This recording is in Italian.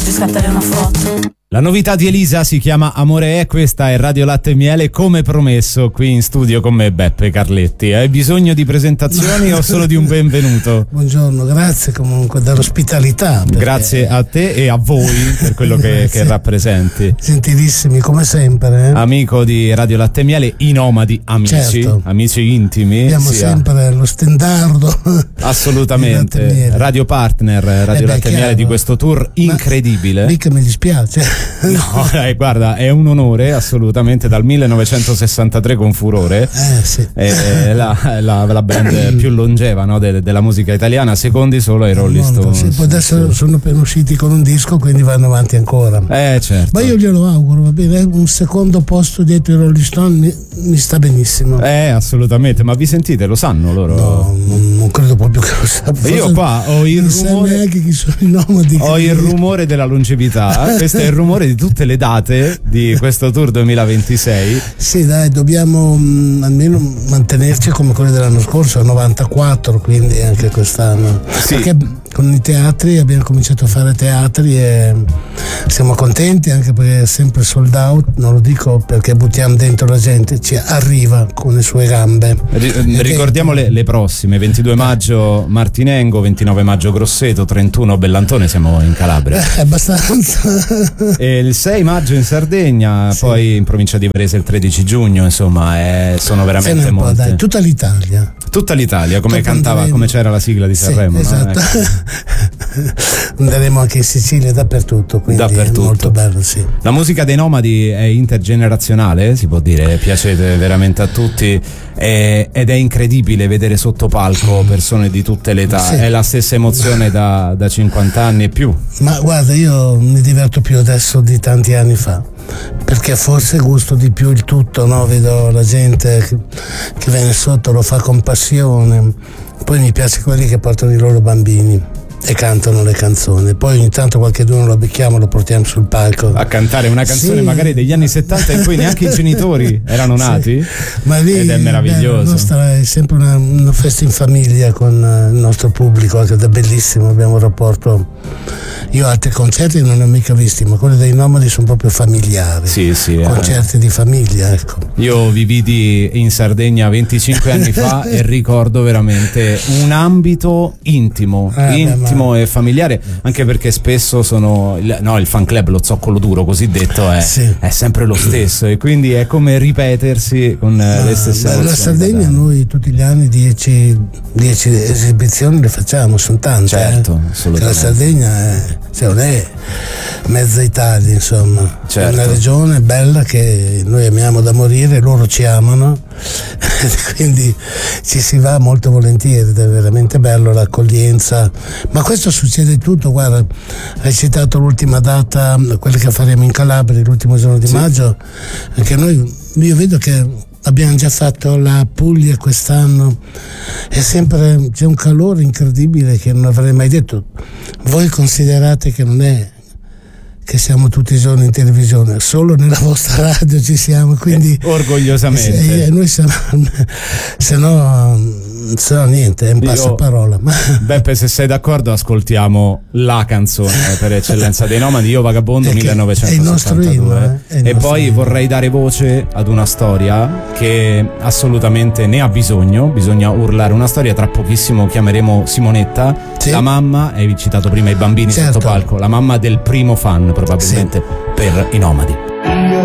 faccio scattare una foto. La novità di Elisa si chiama Amore è, questa è Radio Latte e Miele, come promesso qui in studio con me Beppe Carletti. Hai bisogno di presentazioni o solo di un benvenuto? Buongiorno, grazie comunque dell'ospitalità. Grazie a te e a voi per quello che rappresenti. Gentilissimi come sempre. Amico di Radio Latte e Miele, i nomadi amici, certo. Amici intimi. Abbiamo sempre lo stendardo. Assolutamente, radio partner, Radio Latte e Miele di questo tour incredibile. Mica mi dispiace. No, guarda, è un onore assolutamente, dal 1963 con Furore, sì. la band più longeva, no, della musica italiana, secondi solo ai Rolling Stones. Sì, poi adesso sono appena usciti con un disco, quindi vanno avanti ancora. Certo. Ma io glielo auguro, va bene, un secondo posto dietro i Rolling Stones mi sta benissimo. Assolutamente, ma vi sentite? Lo sanno loro? No, non credo proprio che lo sappia. Io qua ho il rumore. Neanche chi sono i nomadi. Ho il rumore della longevità. Questo è il rumore di tutte le date di questo tour 2026. Sì, dai, dobbiamo almeno mantenerci come quelli dell'anno scorso, 94, quindi anche quest'anno. Sì. Perché con i teatri abbiamo cominciato a fare teatri e siamo contenti, anche perché è sempre sold out. Non lo dico perché buttiamo dentro la gente, ci arriva con le sue gambe. Ricordiamo le prossime: 22 maggio Martinengo, 29 maggio Grosseto, 31 Bellantone, siamo in Calabria. Abbastanza. E il 6 maggio in Sardegna, sì. Poi in provincia di Varese il 13 giugno, insomma, sono veramente molte. Dai, tutta l'Italia. Tutta l'Italia, come cantava, andremo. Come c'era la sigla di Sanremo. Sì, esatto. No? Andremo anche in Sicilia, dappertutto, quindi è molto bello, sì. La musica dei nomadi è intergenerazionale, si può dire, piace veramente a tutti, ed è incredibile vedere sotto palco persone di tutte le età, sì. È la stessa emozione da 50 anni e più. Ma guarda, io mi diverto più adesso di tanti anni fa, perché forse gusto di più il tutto, no? Vedo la gente che viene sotto, lo fa con passione, poi mi piace quelli che portano i loro bambini e cantano le canzoni, poi ogni tanto qualcheduno lo becchiamo, lo portiamo sul palco a cantare una canzone, sì. Magari degli anni 70 in cui neanche i genitori erano nati, sì. Ma lì, ed è meraviglioso. È sempre una festa in famiglia con il nostro pubblico, ed è bellissimo, abbiamo un rapporto. Io altri concerti non ne ho mica visti, ma quelli dei nomadi sono proprio familiari, sì, concerti di famiglia, ecco. Io vi vidi in Sardegna 25 anni fa e ricordo veramente un ambito intimo e familiare, anche perché spesso il fan club, lo zoccolo duro cosiddetto è sempre lo stesso, e quindi è come ripetersi con le stesse emozioni. La Sardegna noi tutti gli anni 10 esibizioni le facciamo, sono tante. Certo, assolutamente. La Sardegna non è mezza Italia, insomma, certo. È una regione bella che noi amiamo da morire, loro ci amano, quindi ci si va molto volentieri, ed è veramente bello l'accoglienza. Ma questo succede tutto, guarda, hai citato l'ultima data, quella che faremo in Calabria l'ultimo giorno di maggio, anche io vedo che abbiamo già fatto la Puglia quest'anno, e sempre c'è un calore incredibile che non avrei mai detto. Voi considerate che non è che siamo tutti i giorni in televisione, solo nella vostra radio ci siamo, quindi orgogliosamente noi siamo, se no niente, è un passaparola. Beppe, se sei d'accordo, ascoltiamo la canzone per eccellenza dei nomadi, Io Vagabondo, 1972. È il nostro inno, e poi vorrei dare voce ad una storia che assolutamente ne ha bisogna urlare una storia. Tra pochissimo chiameremo Simonetta, sì. La mamma, hai citato prima i bambini, certo. Sotto palco, la mamma del primo fan probabilmente, sì. Per i nomadi. Io